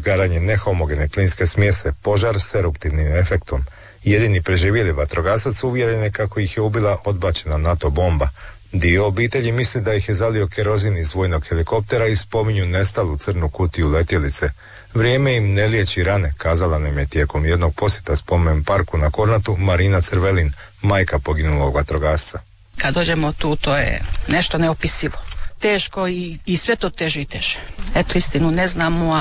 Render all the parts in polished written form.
izgaranje nehomogene plinske smjese, požar s eruptivnim efektom. Jedini preživjeli vatrogasac uvjeren je kako ih je ubila odbačena NATO bomba. Dio obitelji misli da ih je zalio kerozin iz vojnog helikoptera i spominju nestalu crnu kutiju letjelice. Vrijeme im ne liječi rane, kazala nam je tijekom jednog posjeta spomen parku na Kornatu Marina Crvelin, majka poginulog vatrogasca. Kad dođemo tu, to je nešto neopisivo. Teško i sve to teže i teže. Eto, istinu ne znamo,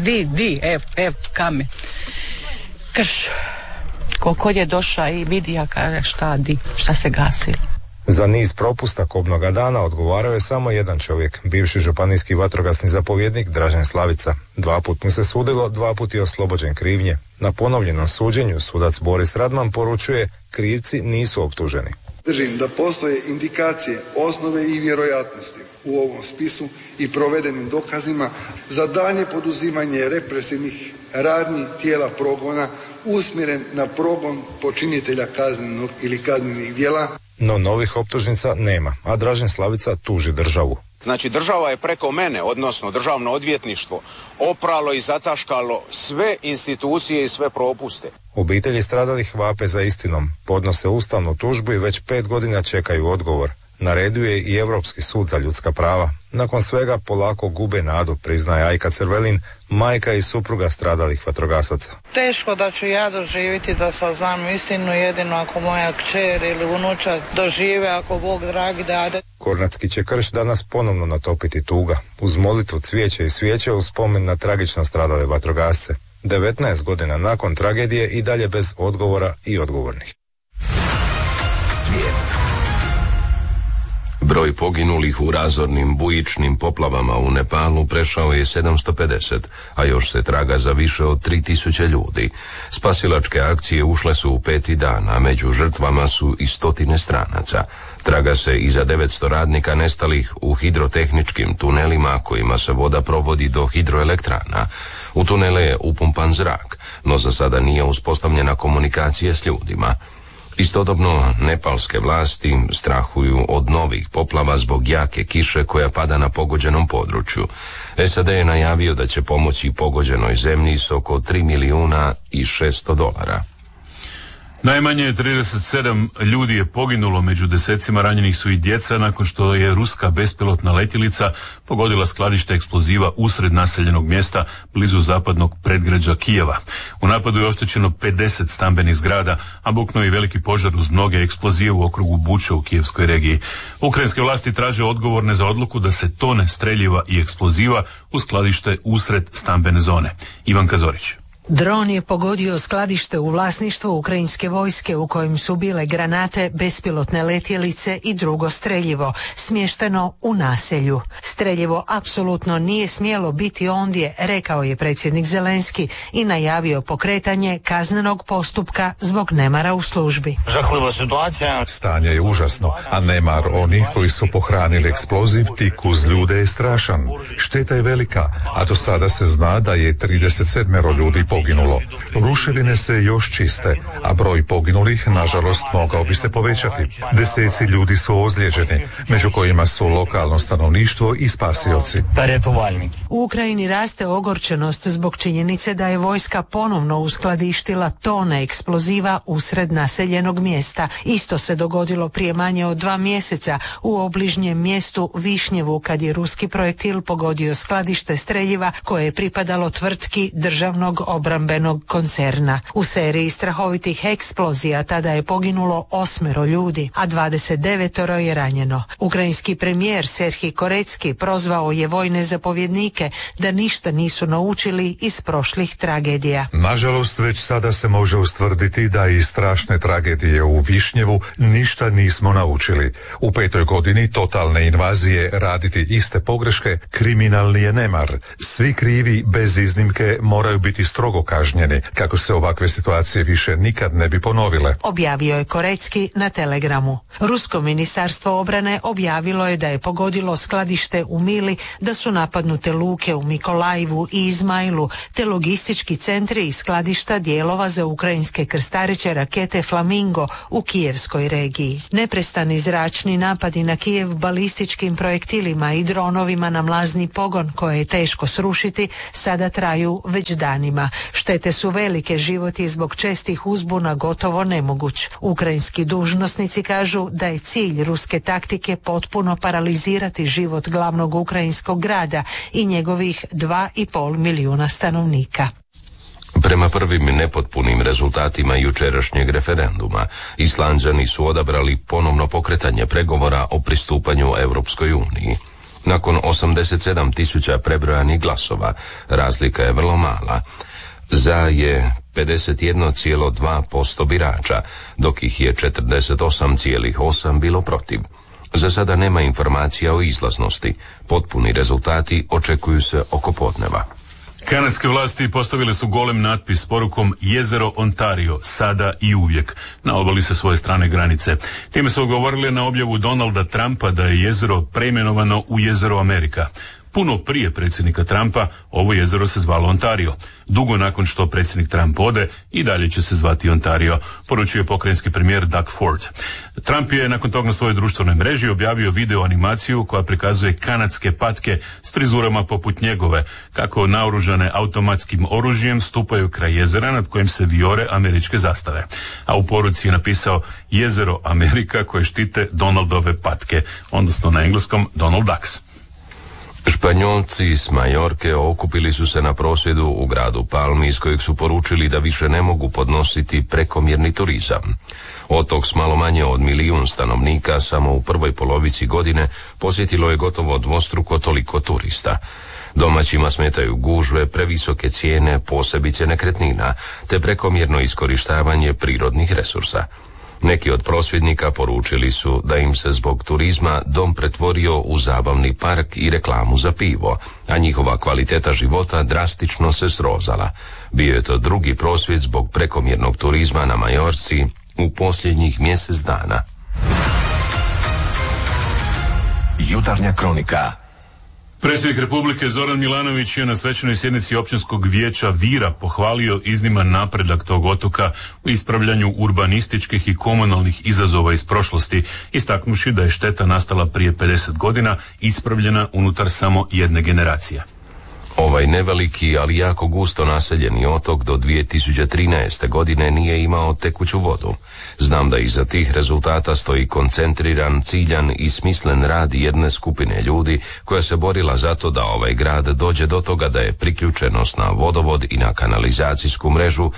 kame. Krš. Koliko je došao i vidi, ja kaže šta se gasi. Za niz propusta kobnoga dana odgovarao je samo jedan čovjek, bivši županijski vatrogasni zapovjednik Dražen Slavica. 2 put mu se sudilo, 2 put je oslobođen krivnje. Na ponovljenom suđenju sudac Boris Radman poručuje, krivci nisu optuženi. Držim da postoje indikacije, osnove i vjerojatnosti u ovom spisu i provedenim dokazima za daljnje poduzimanje represivnih radnji tijela progona usmjeren na progon počinitelja kaznenog ili kaznenih djela. No novih optužnica nema, a Dražen Slavica tuži državu. Znači država je preko mene, odnosno državno odvjetništvo, opralo i zataškalo sve institucije i sve propuste. Obitelji stradalih vape za istinom, podnose ustavnu tužbu i već 5 godina čekaju odgovor. Na redu je i Europski sud za ljudska prava. Nakon svega polako gube nadu, priznaje Ajka Crvelin, majka i supruga stradalih vatrogasaca. Teško da ću ja doživjeti da saznam istinu, jedino ako moja kćer ili unučad dožive, ako Bog dragi dade. Kornatski će krš danas ponovno natopiti tuga, uz molitvu cvijeće i svijeće u spomen na tragično stradale vatrogasce. 19 godina nakon tragedije i dalje bez odgovora i odgovornih. Svijet. Broj poginulih u razornim bujičnim poplavama u Nepalu prešao je 750, a još se traga za više od 3000 ljudi. Spasilačke akcije ušle su u 5. dan, a među žrtvama su i 100 stranaca. Traga se i za 900 radnika nestalih u hidrotehničkim tunelima kojima se voda provodi do hidroelektrana. U tunele je upumpan zrak, no za sada nije uspostavljena komunikacija s ljudima. Istodobno, nepalske vlasti strahuju od novih poplava zbog jake kiše koja pada na pogođenom području. SAD je najavio da će pomoći pogođenoj zemlji s oko $3.600.000. Najmanje 37 ljudi je poginulo, među desecima ranjenih su i djeca nakon što je ruska bespilotna letjelica pogodila skladište eksploziva usred naseljenog mjesta blizu zapadnog predgrađa Kijeva. U napadu je oštećeno 50 stambenih zgrada, a buknuo je veliki požar uz mnoge eksplozije u okrugu Buče u kijevskoj regiji. Ukrajinske vlasti traže odgovorne za odluku da se tone streljiva i eksploziva u skladište usred stambene zone. Ivan Kazorić. Dron je pogodio skladište u vlasništvu ukrajinske vojske u kojem su bile granate, bespilotne letjelice i drugo streljivo, smješteno u naselju. Streljivo apsolutno nije smjelo biti ondje, rekao je predsjednik Zelenski i najavio pokretanje kaznenog postupka zbog nemara u službi. Stanje je užasno, a nemar onih koji su pohranili eksploziv tik uz ljude je strašan. Šteta je velika, a do sada se zna da je 37 ljudi poginulo. Ruševine se još čiste, a broj poginulih, nažalost, mogao bi se povećati. Deseci ljudi su ozlijeđeni, među kojima su lokalno stanovništvo i spasioci. U Ukrajini raste ogorčenost zbog činjenice da je vojska ponovno uskladištila tone eksploziva usred naseljenog mjesta. Isto se dogodilo prije manje od 2 mjeseca u obližnjem mjestu Višnjevu kad je ruski projektil pogodio skladište streljiva koje je pripadalo tvrtki državnog obrambenog koncerna. U seriji strahovitih eksplozija tada je poginulo 8 ljudi, a 29 je ranjeno. Ukrajinski premijer Serhij Korecki prozvao je vojne zapovjednike da ništa nisu naučili iz prošlih tragedija. Nažalost, već sada se može ustvrditi da iz strašne tragedije u Višnjevu ništa nismo naučili. U 5. godini totalne invazije raditi iste pogreške kriminalni je nemar. Svi krivi bez iznimke moraju biti strogo strogo kažnjeni kako se ovakve situacije više nikad ne bi ponovile. Objavio je Korecki na Telegramu. Rusko ministarstvo obrane objavilo je da je pogodilo skladište u Mili, da su napadnute luke u Mikolajivu i Izmailu, te logistički centri i skladišta dijelova za ukrajinske krstareće rakete Flamingo u kijevskoj regiji. Neprestani zračni napadi na Kijev balističkim projektilima i dronovima na mlazni pogon koje je teško srušiti sada traju već danima. Štete su velike, život je zbog čestih uzbuna gotovo nemoguć. Ukrajinski dužnosnici kažu da je cilj ruske taktike potpuno paralizirati život glavnog ukrajinskog grada i njegovih 2,5 milijuna stanovnika. Prema prvim nepotpunim rezultatima jučerašnjeg referenduma, Islanđani su odabrali ponovno pokretanje pregovora o pristupanju Europskoj uniji. Nakon 87.000 prebrojanih glasova, razlika je vrlo mala. Za je 51,2% birača, dok ih je 48,8% bilo protiv. Za sada nema informacija o izlaznosti. Potpuni rezultati očekuju se oko podneva. Kanadske vlasti postavile su golem natpis s porukom Jezero Ontario, sada i uvijek, na obali sa svoje strane granice. Time su odgovorili na objavu Donalda Trumpa da je jezero preimenovano u Jezero Amerika. Puno prije predsjednika Trumpa ovo jezero se zvalo Ontario. Dugo nakon što predsjednik Trump ode, i dalje će se zvati Ontario, poručuje pokrajinski premijer Doug Ford. Trump je nakon toga na svojoj društvenoj mreži objavio video animaciju koja prikazuje kanadske patke s frizurama poput njegove, kako naoružane automatskim oružjem stupaju kraj jezera nad kojim se vijore američke zastave. A u poruci je napisao Jezero Amerika koje štite Donaldove patke, odnosno na engleskom Donald Ducks. Španjolci s Majorke okupili su se na prosvjedu u gradu Palmi iz kojeg su poručili da više ne mogu podnositi prekomjerni turizam. Otok s malo manje od 1 milijun stanovnika samo u prvoj polovici godine posjetilo je gotovo dvostruko toliko turista. Domaćima smetaju gužve, previsoke cijene, posebice nekretnina, te prekomjerno iskorištavanje prirodnih resursa. Neki od prosvjednika poručili su da im se zbog turizma dom pretvorio u zabavni park i reklamu za pivo, a njihova kvaliteta života drastično se srozala. Bio je to drugi prosvjed zbog prekomjernog turizma na Majorci u posljednjih mjesec dana. Jutarnja kronika. Predsjednik Republike Zoran Milanović je na svečanoj sjednici općinskog vijeća Vira pohvalio izniman napredak tog otoka u ispravljanju urbanističkih i komunalnih izazova iz prošlosti, istaknuši da je šteta nastala prije 50 godina ispravljena unutar samo jedne generacije. Ovaj neveliki, ali jako gusto naseljeni otok do 2013. godine nije imao tekuću vodu. Znam da iza tih rezultata stoji koncentriran, ciljan i smislen rad jedne skupine ljudi koja se borila za to da ovaj grad dođe do toga da je priključenost na vodovod i na kanalizacijsku mrežu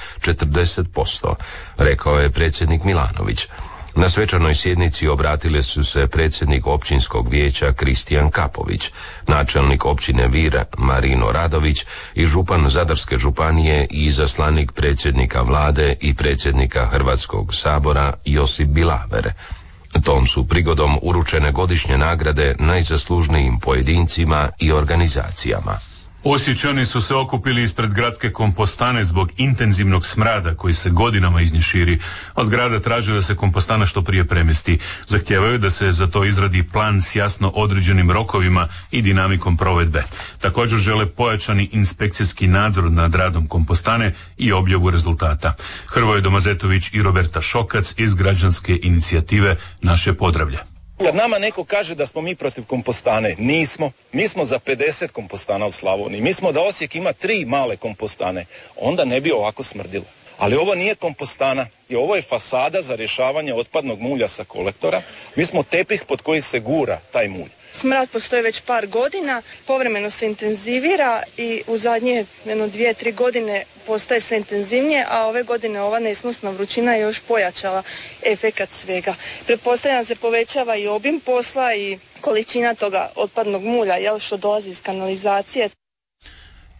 40%, rekao je predsjednik Milanović. Na svečanoj sjednici obratili su se predsjednik općinskog vijeća Kristijan Kapović, načelnik općine Vir Marino Radović i župan Zadarske županije i izaslanik predsjednika vlade i predsjednika Hrvatskog sabora Josip Bilaver. Tom su prigodom uručene godišnje nagrade najzaslužnijim pojedincima i organizacijama. Osječani su se okupili ispred gradske kompostane zbog intenzivnog smrada koji se godinama iz nje širi. Od grada traže da se kompostana što prije premjesti. Zahtijevaju da se za to izradi plan s jasno određenim rokovima i dinamikom provedbe. Također žele pojačani inspekcijski nadzor nad radom kompostane i objavu rezultata. Hrvoje Domazetović i Roberta Šokac iz građanske inicijative Naše Podravlje. Kad nama neko kaže da smo mi protiv kompostane, nismo. Mi smo za 50 kompostana u Slavoniji. Mi smo da Osijek ima 3 male kompostane. Onda ne bi ovako smrdilo. Ali ovo nije kompostana i ovo je fasada za rješavanje otpadnog mulja sa kolektora. Mi smo tepih pod koji se gura taj mulj. Smrad postoji već par godina, povremeno se intenzivira i u zadnje 2-3 godine postaje sve intenzivnije, a ove godine ova nesnosna vrućina je još pojačala efekat svega. Pretpostavljam se povećava i obim posla i količina toga otpadnog mulja, što dolazi iz kanalizacije.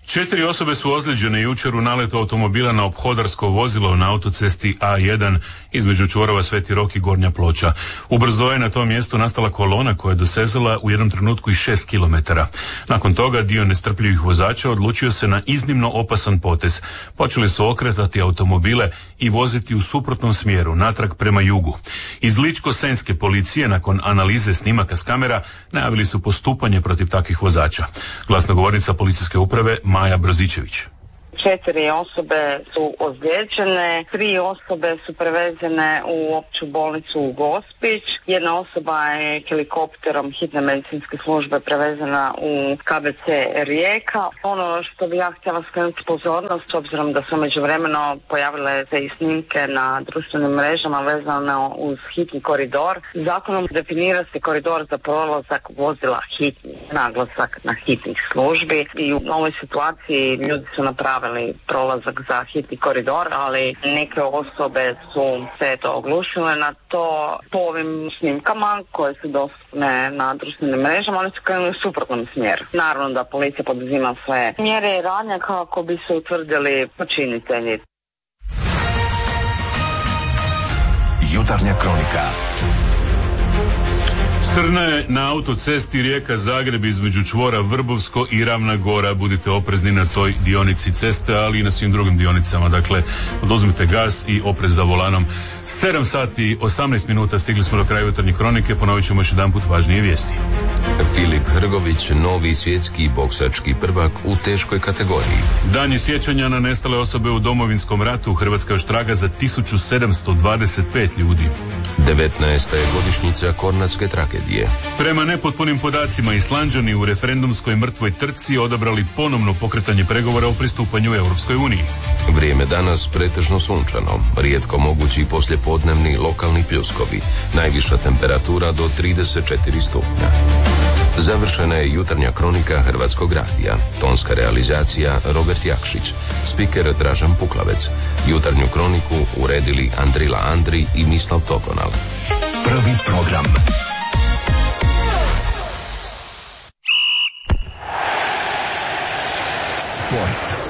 4 osobe su ozlijeđene jučer u naletu automobila na ophodarsko vozilo na autocesti A1 između čvorova Sveti Rok i Gornja Ploča. Ubrzo je na tom mjestu nastala kolona koja je dosezala u jednom trenutku i 6 km. Nakon toga dio nestrpljivih vozača odlučio se na iznimno opasan potez. Počeli su okretati automobile i voziti u suprotnom smjeru, natrag prema jugu. Iz Ličko-senjske policije nakon analize snimaka s kamera najavili su postupanje protiv takvih vozača. Glasnogovornica policijske uprave Maja Brozičević. 4 osobe su ozlijeđene, 3 osobe su prevezene u opću bolnicu u Gospić, jedna osoba je helikopterom hitne medicinske službe prevezena u KBC Rijeka. Ono što bi ja htjela skrenuti pozornost, s obzirom da su međuvremeno pojavile se i snimke na društvenim mrežama vezano uz hitni koridor, zakonom definira se koridor za prolazak vozila hitni, naglasak na hitnih službi i u ovoj situaciji ljudi su napravili prolazak za hitni koridor, ali neke osobe su se oglušile na to. Po ovim snimkama koje su dostupne na društvenim mrežama, oni su krenuli u suprotnom smjeru. Naravno da policija poduzima sve mjere i radnje kako bi se utvrdili počinitelji. Jutarnja kronika. Crna je na autocesti Rijeka-Zagreb između čvora Vrbovsko i Ravna Gora. Budite oprezni na toj dionici ceste, ali i na svim drugim dionicama. Dakle, oduzmite gas i oprez za volanom. 7 sati i 18 minuta stigli smo do kraja jutarnje kronike. Ponovit ćemo još jedanput važnije vijesti. Filip Hrgović, novi svjetski boksački prvak u teškoj kategoriji. Dan je sjećanja na nestale osobe u Domovinskom ratu. Hrvatska još traga za 1725 ljudi. 19. je godišnjica Kornatske tragedije. Prema nepotpunim podacima, Islanđani u referendumskoj mrtvoj trci odabrali ponovno pokretanje pregovora o pristupanju Europskoj uniji. Vrijeme danas pretežno sunčano, rijetko mogući poslijepodnevni lokalni pljuskovi, najviša temperatura do 34 stupnja. Završena je jutarnja kronika Hrvatskog radija. Tonska realizacija Robert Jakšić, spiker Dražan Puklavec. Jutarnju kroniku uredili Andrila Andri i Mislav Togonal. Prvi program. Sport.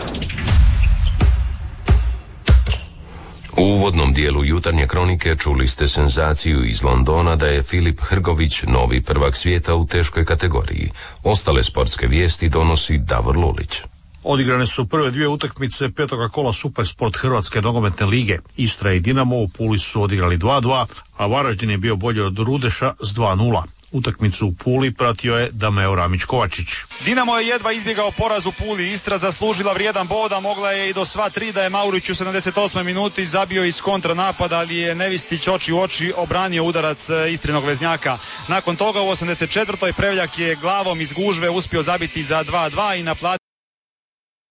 U uvodnom dijelu jutarnje kronike čuli ste senzaciju iz Londona da je Filip Hrgović novi prvak svijeta u teškoj kategoriji. Ostale sportske vijesti donosi Davor Lulić. Odigrane su prve 2 utakmice 5. kola Supersport Hrvatske nogometne lige. Istra i Dinamo u Puli su odigrali 2-2, a Varaždin je bio bolji od Rudeša s 2-0. Utakmicu u Puli pratio je Dameo Ramić-Kovačić. Dinamo je jedva izbjegao poraz u Puli. Istra zaslužila vrijedan bod, a mogla je i do sva 3 da je Maurić u 78. minuti zabio iz kontranapada, ali je Nevistić oči u oči obranio udarac Istrinog veznjaka. Nakon toga u 84. Prevljak je glavom iz gužve uspio zabiti za 2-2 i naplatio